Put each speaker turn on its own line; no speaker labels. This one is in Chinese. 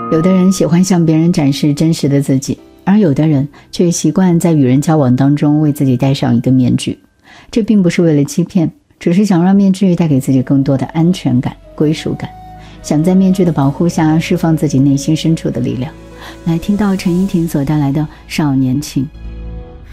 有的人喜欢向别人展示真实的自己，而有的人却习惯在与人交往当中为自己戴上一个面具。这并不是为了欺骗，只是想让面具带给自己更多的安全感、归属感，想在面具的保护下释放自己内心深处的力量。来听到陈依婷所带来的《少年情》。